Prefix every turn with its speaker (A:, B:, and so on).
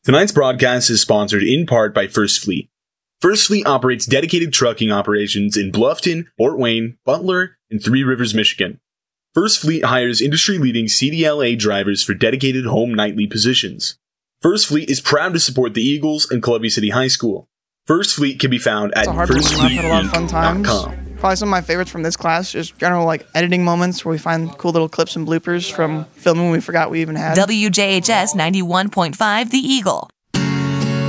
A: Tonight's broadcast is sponsored in part by First Fleet. First Fleet operates dedicated trucking operations in Bluffton, Fort Wayne, Butler, and Three Rivers, Michigan. First Fleet hires industry-leading CDLA drivers for dedicated home nightly positions. First Fleet is proud to support the Eagles and Columbia City High School. First Fleet can be found at firstfleetinc.com.
B: Probably some of my favorites from this class, just general editing moments where we find cool little clips and bloopers from filming we forgot we even had.
C: WJHS 91.5 The Eagle.